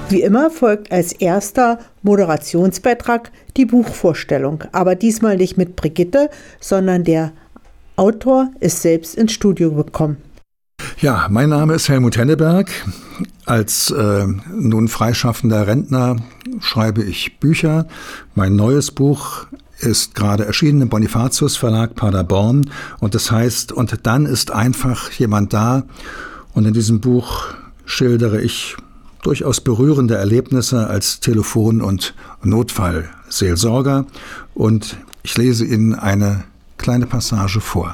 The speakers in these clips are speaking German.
Wie immer folgt als erster Moderationsbeitrag die Buchvorstellung, aber diesmal nicht mit Brigitte, sondern der Autor ist selbst ins Studio gekommen. Ja, mein Name ist Helmut Henneberg. Als nun freischaffender Rentner schreibe ich Bücher. Mein neues Buch ist gerade erschienen im Bonifatius Verlag Paderborn und das heißt, und dann ist einfach jemand da. Und in diesem Buch schildere ich durchaus berührende Erlebnisse als Telefon- und Notfallseelsorger und ich lese Ihnen eine kleine Passage vor.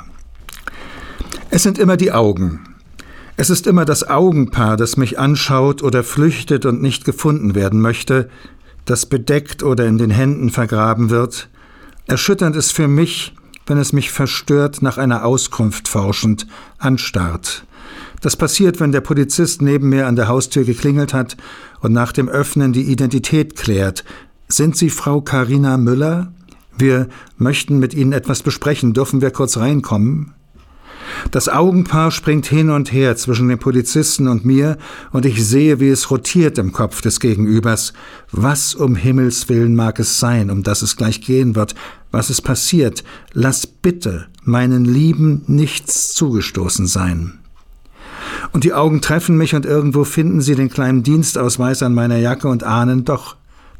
Es sind immer die Augen. Es ist immer das Augenpaar, das mich anschaut oder flüchtet und nicht gefunden werden möchte, das bedeckt oder in den Händen vergraben wird. Erschütternd ist für mich, wenn es mich verstört, nach einer Auskunft forschend anstarrt. Das passiert, wenn der Polizist neben mir an der Haustür geklingelt hat und nach dem Öffnen die Identität klärt. Sind Sie Frau Carina Müller? Wir möchten mit Ihnen etwas besprechen. Dürfen wir kurz reinkommen? Das Augenpaar springt hin und her zwischen dem Polizisten und mir und ich sehe, wie es rotiert im Kopf des Gegenübers. Was um Himmels Willen mag es sein, um das es gleich gehen wird? Was ist passiert? Lass bitte meinen Lieben nichts zugestoßen sein. Und die Augen treffen mich und irgendwo finden sie den kleinen Dienstausweis an meiner Jacke und ahnen, doch,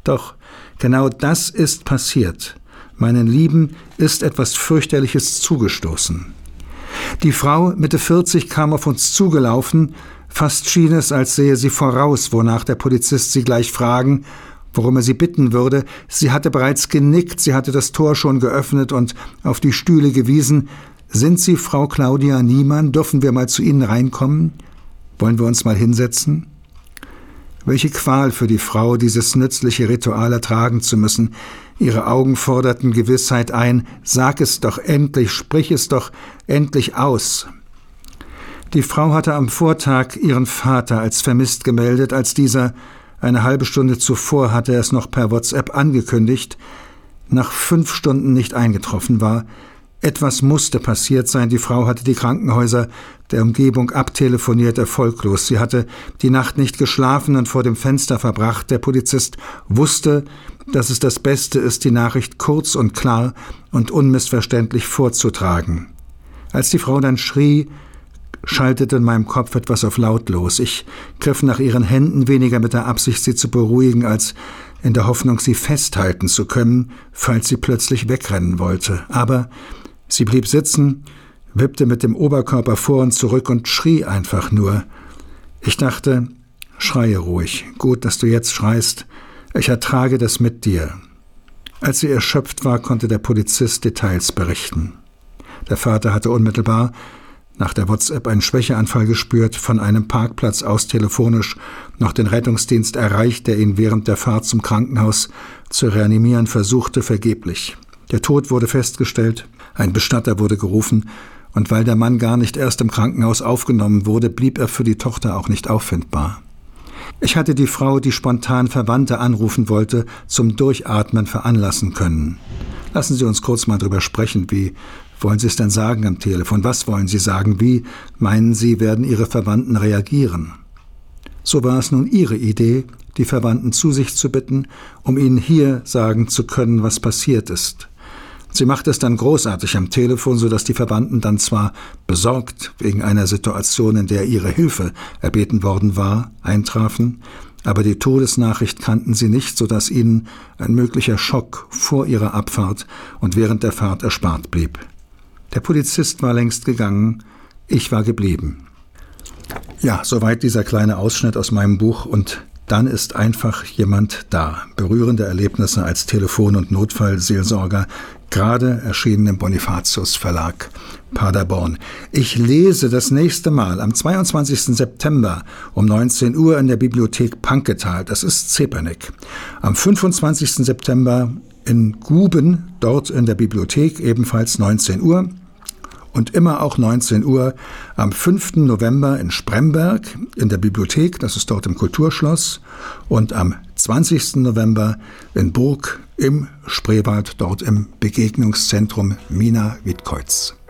genau das ist passiert. Meinen Lieben ist etwas Fürchterliches zugestoßen. Die Frau, Mitte 40, kam auf uns zugelaufen, fast schien es, als sehe sie voraus, wonach der Polizist sie gleich fragen, worum er sie bitten würde. Sie hatte bereits genickt, sie hatte das Tor schon geöffnet und auf die Stühle gewiesen. Sind Sie Frau Claudia Niemann? Dürfen wir mal zu Ihnen reinkommen? Wollen wir uns mal hinsetzen? Welche Qual für die Frau, dieses nützliche Ritual ertragen zu müssen. Ihre Augen forderten Gewissheit ein. Sag es doch endlich, sprich es doch endlich aus. Die Frau hatte am Vortag ihren Vater als vermisst gemeldet, als dieser eine halbe Stunde zuvor hatte er es noch per WhatsApp angekündigt, nach 5 Stunden nicht eingetroffen war. Etwas musste passiert sein. Die Frau hatte die Krankenhäuser der Umgebung abtelefoniert, erfolglos. Sie hatte die Nacht nicht geschlafen und vor dem Fenster verbracht. Der Polizist wusste, dass es das Beste ist, die Nachricht kurz und klar und unmissverständlich vorzutragen. Als die Frau dann schrie, schaltete in meinem Kopf etwas auf lautlos. Ich griff nach ihren Händen, weniger mit der Absicht, sie zu beruhigen, als in der Hoffnung, sie festhalten zu können, falls sie plötzlich wegrennen wollte. Aber sie blieb sitzen, wippte mit dem Oberkörper vor und zurück und schrie einfach nur. Ich dachte, schreie ruhig. Gut, dass du jetzt schreist. Ich ertrage das mit dir. Als sie erschöpft war, konnte der Polizist Details berichten. Der Vater hatte unmittelbar nach der WhatsApp einen Schwächeanfall gespürt, von einem Parkplatz aus telefonisch noch den Rettungsdienst erreicht, der ihn während der Fahrt zum Krankenhaus zu reanimieren versuchte, vergeblich. Der Tod wurde festgestellt, ein Bestatter wurde gerufen, und weil der Mann gar nicht erst im Krankenhaus aufgenommen wurde, blieb er für die Tochter auch nicht auffindbar. Ich hatte die Frau, die spontan Verwandte anrufen wollte, zum Durchatmen veranlassen können. Lassen Sie uns kurz mal drüber sprechen. Wie wollen Sie es denn sagen am Telefon? Was wollen Sie sagen? Wie meinen Sie, werden Ihre Verwandten reagieren? So war es nun ihre Idee, die Verwandten zu sich zu bitten, um ihnen hier sagen zu können, was passiert ist. Sie machte es dann großartig am Telefon, sodass die Verwandten dann zwar besorgt wegen einer Situation, in der ihre Hilfe erbeten worden war, eintrafen, aber die Todesnachricht kannten sie nicht, sodass ihnen ein möglicher Schock vor ihrer Abfahrt und während der Fahrt erspart blieb. Der Polizist war längst gegangen, ich war geblieben. Ja, soweit dieser kleine Ausschnitt aus meinem Buch und dann ist einfach jemand da. Berührende Erlebnisse als Telefon- und Notfallseelsorger, gerade erschienen im Bonifatius Verlag Paderborn. Ich lese das nächste Mal am 22. September um 19 Uhr in der Bibliothek Panketal, das ist Zepernick. Am 25. September in Guben, dort in der Bibliothek, ebenfalls 19 Uhr. Und immer auch 19 Uhr am 5. November in Spremberg in der Bibliothek, das ist dort im Kulturschloss, und am 20. November in Burg im Spreewald, dort im Begegnungszentrum Mina Wiedkreuz.